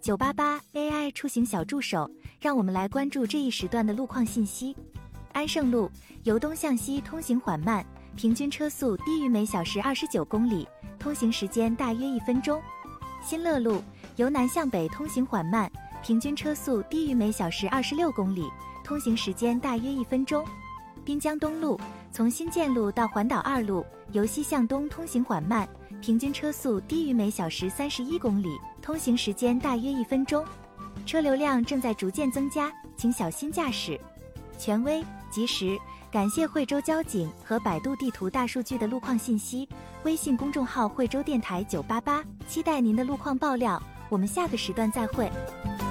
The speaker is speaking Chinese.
988 AI 出行小助手，让我们来关注这一时段的路况信息。安盛路由东向西通行缓慢，平均车速低于每小时29公里，通行时间大约1分钟。新乐路由南向北通行缓慢，平均车速低于每小时26公里，通行时间大约1分钟。滨江东路从新建路到环岛2路，由西向东通行缓慢，平均车速低于每小时31公里，通行时间大约1分钟。车流量正在逐渐增加，请小心驾驶。权威、及时，感谢惠州交警和百度地图大数据的路况信息。微信公众号惠州电台988，期待您的路况爆料。我们下个时段再会。